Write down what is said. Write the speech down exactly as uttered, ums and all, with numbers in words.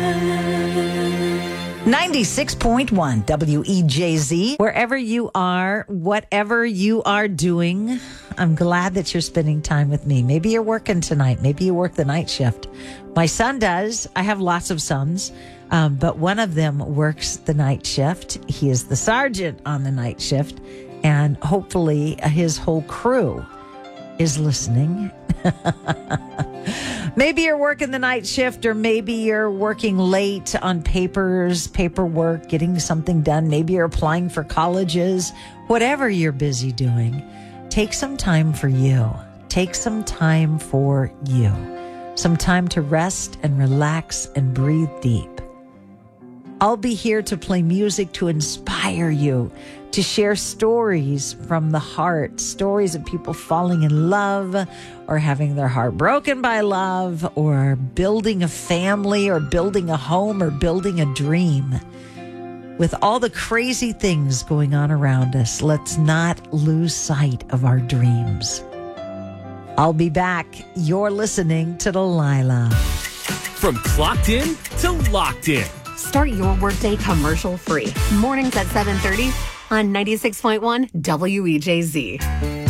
ninety-six point one W E J Z. Wherever you are, whatever you are doing, I'm glad that you're spending time with me. Maybe you're working tonight. Maybe you work the night shift. My son does. I have lots of sons, um, but one of them works the night shift. He is the sergeant on the night shift, and hopefully his whole crew is listening. Maybe you're working the night shift, or maybe you're working late on papers, paperwork, getting something done. Maybe you're applying for colleges. Whatever you're busy doing, take some time for you. Take some time for you. Some time to rest and relax and breathe deep. I'll be here to play music to inspire you, to share stories from the heart, stories of people falling in love or having their heart broken by love, or building a family or building a home or building a dream. With all the crazy things going on around us, let's not lose sight of our dreams. I'll be back. You're listening to Delilah. From clocked in to locked in. Start your workday commercial free. Mornings at seven thirty on ninety-six point one W E J Z.